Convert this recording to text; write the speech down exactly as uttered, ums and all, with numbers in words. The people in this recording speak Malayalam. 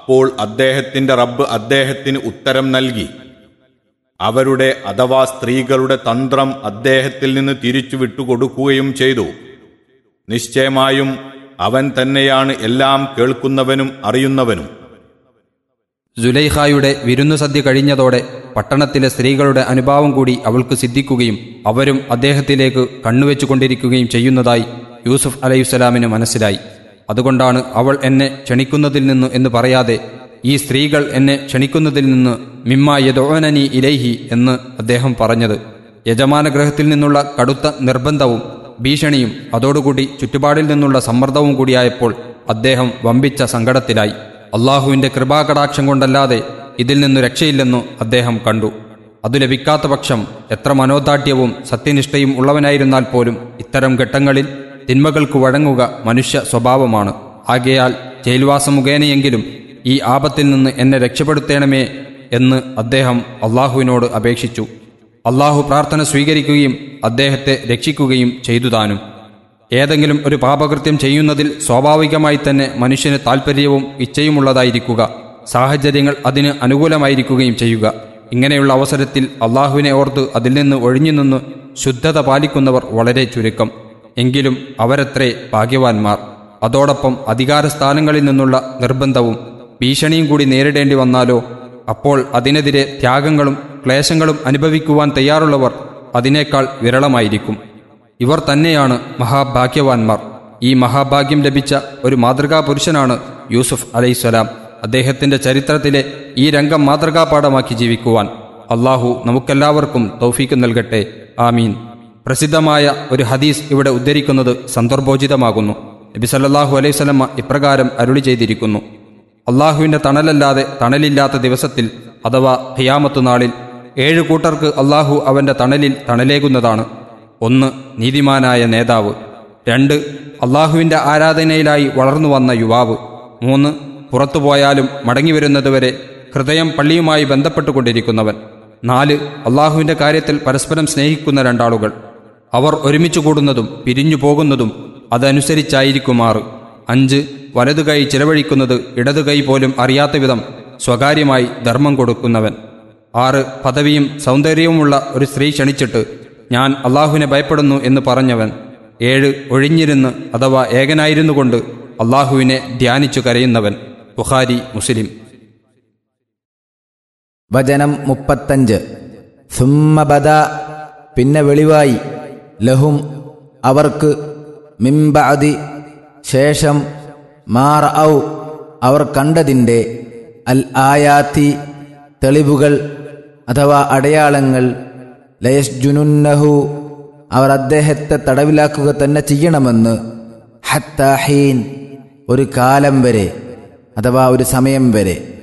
അപ്പോൾ അദ്ദേഹത്തിന്റെ റബ്ബ് അദ്ദേഹത്തിന് ഉത്തരം നൽകി. അവരുടെ അഥവാ സ്ത്രീകളുടെ തന്ത്രം അദ്ദേഹത്തിൽ നിന്ന് തിരിച്ചു വിട്ടുകൊടുക്കുകയും ചെയ്തു. നിശ്ചയമായും അവൻ തന്നെയാണ് എല്ലാം കേൾക്കുന്നവനും അറിയുന്നവനും. സുലൈഖായുടെ വിരുന്നു സദ്യ കഴിഞ്ഞതോടെ പട്ടണത്തിലെ സ്ത്രീകളുടെ അനുഭാവം കൂടി അവൾക്ക് സിദ്ധിക്കുകയും അവരും അദ്ദേഹത്തിലേക്ക് കണ്ണുവെച്ചുകൊണ്ടിരിക്കുകയും ചെയ്യുന്നതായി യൂസുഫ് അലൈഹിസ്സലാമിന് മനസ്സിലായി. അതുകൊണ്ടാണ് അവൾ എന്നെ ക്ഷണിക്കുന്നതിൽ നിന്ന് എന്ന് പറയാതെ ഈ സ്ത്രീകൾ എന്നെ ക്ഷണിക്കുന്നതിൽ നിന്ന് മിമ്മ യദഊനനി ഇലൈഹി എന്ന് അദ്ദേഹം പറഞ്ഞത്. യജമാനഗ്രഹത്തിൽ നിന്നുള്ള കടുത്ത നിർബന്ധവും ഭീഷണിയും അതോടുകൂടി ചുറ്റുപാടിൽ നിന്നുള്ള സമ്മർദ്ദവും കൂടിയായപ്പോൾ അദ്ദേഹം വമ്പിച്ച സങ്കടത്തിലായി. അള്ളാഹുവിൻ്റെ കൃപാകടാക്ഷം കൊണ്ടല്ലാതെ ഇതിൽ നിന്നു രക്ഷയില്ലെന്നു അദ്ദേഹം കണ്ടു. അതു ലഭിക്കാത്ത പക്ഷം എത്ര മനോദാഢ്യവും സത്യനിഷ്ഠയും ഉള്ളവനായിരുന്നാൽ പോലും ഇത്തരം ഘട്ടങ്ങളിൽ തിന്മകൾക്ക് വഴങ്ങുക മനുഷ്യ സ്വഭാവമാണ്. ആകയാൽ ജയിൽവാസം മുഖേനയെങ്കിലും ഈ ആപത്തിൽ നിന്ന് എന്നെ രക്ഷപ്പെടുത്തേണമേ എന്ന് അദ്ദേഹം അള്ളാഹുവിനോട് അപേക്ഷിച്ചു. അള്ളാഹു പ്രാർത്ഥന സ്വീകരിക്കുകയും അദ്ദേഹത്തെ രക്ഷിക്കുകയും ചെയ്തുതാനും. ഏതെങ്കിലും ഒരു പാപകൃത്യം ചെയ്യുന്നതിൽ സ്വാഭാവികമായി തന്നെ മനുഷ്യന് താൽപ്പര്യവും ഇച്ഛയുമുള്ളതായിരിക്കുക, സാഹചര്യങ്ങൾ അതിന് അനുകൂലമായിരിക്കുകയും ചെയ്യുക. ഇങ്ങനെയുള്ള അവസരത്തിൽ അള്ളാഹുവിനെ ഓർത്ത് അതിൽ നിന്ന് ഒഴിഞ്ഞു നിന്ന് ശുദ്ധത പാലിക്കുന്നവർ വളരെ ചുരുക്കം. എങ്കിലും അവരത്രേ ഭാഗ്യവാന്മാർ. അതോടൊപ്പം അധികാരസ്ഥാനങ്ങളിൽ നിന്നുള്ള നിർബന്ധവും ഭീഷണിയും കൂടി നേരിടേണ്ടി വന്നാലോ അപ്പോൾ അതിനെതിരെ ത്യാഗങ്ങളും ക്ലേശങ്ങളും അനുഭവിക്കുവാൻ തയ്യാറുള്ളവർ അതിനേക്കാൾ വിരളമായിരിക്കും. ഇവർ തന്നെയാണ് മഹാഭാഗ്യവാന്മാർ. ഈ മഹാഭാഗ്യം ലഭിച്ച ഒരു മാതൃകാ പുരുഷനാണ് യൂസുഫ് അലൈഹിസ്സലാം. അദ്ദേഹത്തിന്റെ ചരിത്രത്തിലെ ഈ രംഗം മാതൃകാപാഠമാക്കി ജീവിക്കുവാൻ അള്ളാഹു നമുക്കെല്ലാവർക്കും തൗഫീക്ക് നൽകട്ടെ. ആമീൻ. പ്രസിദ്ധമായ ഒരു ഹദീസ് ഇവിടെ ഉദ്ധരിക്കുന്നത് സന്ദർഭോചിതമാകുന്നു. നബി സല്ലല്ലാഹു അലൈഹി വസല്ലം ഇപ്രകാരം അരുളി ചെയ്തിരിക്കുന്നു: അള്ളാഹുവിൻ്റെ തണലല്ലാതെ തണലില്ലാത്ത ദിവസത്തിൽ അഥവാ ഖിയാമത്ത് നാളിൽ ഏഴു കൂട്ടർക്ക് അള്ളാഹു അവൻ്റെ തണലിൽ തണലേകുന്നതാണ്. ഒന്ന്, നീതിമാനായ നേതാവ്. രണ്ട്, അള്ളാഹുവിൻ്റെ ആരാധനയിലായി വളർന്നു വന്ന യുവാവ്. മൂന്ന്, പുറത്തുപോയാലും മടങ്ങിവരുന്നതുവരെ ഹൃദയം പള്ളിയുമായി ബന്ധപ്പെട്ടുകൊണ്ടിരിക്കുന്നവൻ. നാല്, അള്ളാഹുവിൻ്റെ കാര്യത്തിൽ പരസ്പരം സ്നേഹിക്കുന്ന രണ്ടാളുകൾ. അവർ ഒരുമിച്ചു കൂടുന്നതും പിരിഞ്ഞു പോകുന്നതും അതനുസരിച്ചായിരിക്കുമാറ്. അഞ്ച്, വലതുകൈ ചിലവഴിക്കുന്നത് ഇടതുകൈ പോലും അറിയാത്ത വിധം സ്വകാര്യമായി ധർമ്മം കൊടുക്കുന്നവൻ. ആറ്, പദവിയും സൗന്ദര്യവുമുള്ള ഒരു സ്ത്രീ ക്ഷണിച്ചിട്ട് ഞാൻ അള്ളാഹുവിനെ ഭയപ്പെടുന്നു എന്ന് പറഞ്ഞവൻ. ഏഴ്, ഒഴിഞ്ഞിരുന്ന് അഥവാ ഏകനായിരുന്നു കൊണ്ട് അള്ളാഹുവിനെ ധ്യാനിച്ചു കരയുന്നവൻ. ബുഖാരി, മുസ്ലിം. വചനം മുപ്പത്തഞ്ച്. സുമ്മ ബദാ, പിന്നെ വെളിവായി, ലഹും അവർക്ക്, മിൻ ബഅദി ശേഷം, മാ റഔ അവർ കണ്ടതിൻ്റെ, അൽ ആയാത്തി തെളിവുകൾ അഥവാ അടയാളങ്ങൾ, ലയസ്ജുനുന്നഹു അവർ അദ്ദേഹത്തെ തടവിലാക്കുക തന്നെ ചെയ്യണമെന്ന്, ഹത്താ ഹീൻ ഒരു കാലം വരെ അഥവാ ഒരു സമയം വരെ.